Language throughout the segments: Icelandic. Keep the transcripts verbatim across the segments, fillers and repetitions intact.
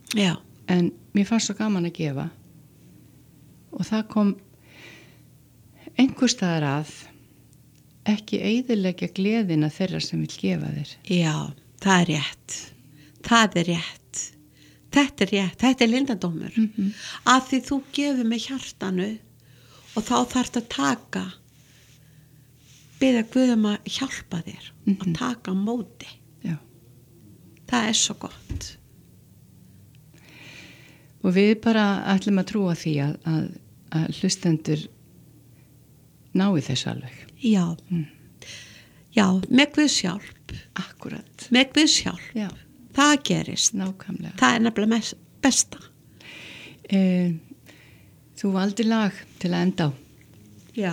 Já. En mér fannst svo gaman að gefa og það kom einhvers staðar að ekki eyðileggja gleðina þeirra sem vil gefa þér. Já, það er rétt. Það er rétt. Þetta er rétt. Þetta er lindadómur. Mm-hmm. Að því þú gefur með hjartanu og þá þarft að taka byrja Guðum að hjálpa þér Mm-hmm. að taka á móti. Já. Það er svo gott. Og við bara ætlum að trúa því að, að, að hlustendur nái þessu alveg. Já. Mm. Já, með Guðs hjálp. Akkurat. Með Guðs hjálp. Já. Það gerist. Nákvæmlega. Það er nefnilega mest, besta. Eh, þú valdi lag til að enda á. Já.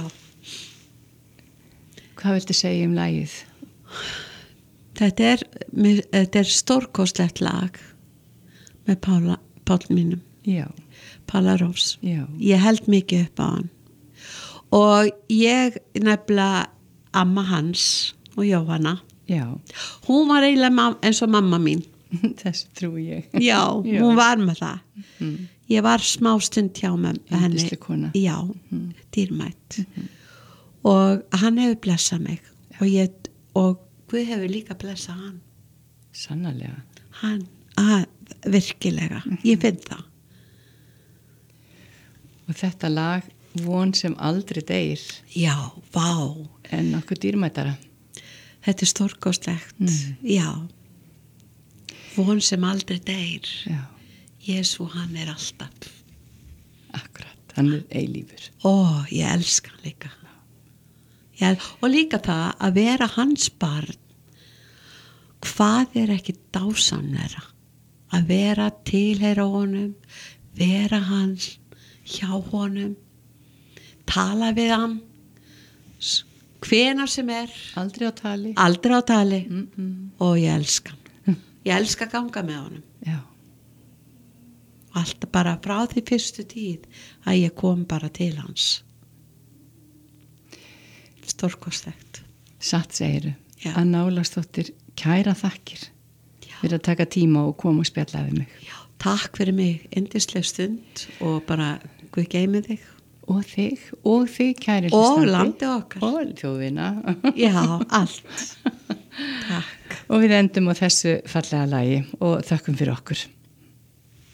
Hvað viltu segja um lagið? Þetta er, þetta er stórkostlegt lag með Pála, Pál mínum. Já. Pála Rós. Já. Ég held mikið upp á hann. Og ég nefnilega amma hans og Jóhanna. Já. Hún var eiginlega eins og mamma mín. Þessu trúi ég. Já, Já. hún var með það. Mm. Ég var smá stund hjá með henni. Yndisleg kona. Já, Mm. dýrmætt. Mm-hmm. Og hann hefur blessað mig. Og, ég, og Guð hefur líka blessað hann. Sannarlega. Hann, að, virkilega. Mm-hmm. Ég finn það. Og þetta lag, von sem aldrei deyr, Já, vá. en nokkuð dýrmætara. Þetta er stórkostlegt. Mm. Já. Von sem aldrei deyr. Já. Jésu, hann er alltaf. Akkurat. Hann er eilífur. Ó, ég elska hann líka. Já, og líka það að vera hans barn. Hvað er ekki dásamleira? Að vera tilheyra honum, vera hans hjá honum, tala við hann, hvenar sem er, Aldrei á tali. aldrei á tali. Mm-mm. Og ég elska hann. Ég elska að ganga með honum. Já. Alltaf bara frá því fyrstu tíð að ég kom bara til hans. Stórkostlegt. Satt segiru. Já. Að Nálasdóttir, kæra þakkir Já. fyrir að taka tíma og koma og spjalla við mig. Já, takk fyrir mig, yndisleg stund og bara Guð geymi þig. Og þig, og þig kæri Og hlustandi. landið okkar. Og þjóðina. Já, allt. Takk. Og við endum á þessu fallega lagi og þökkum fyrir okkur.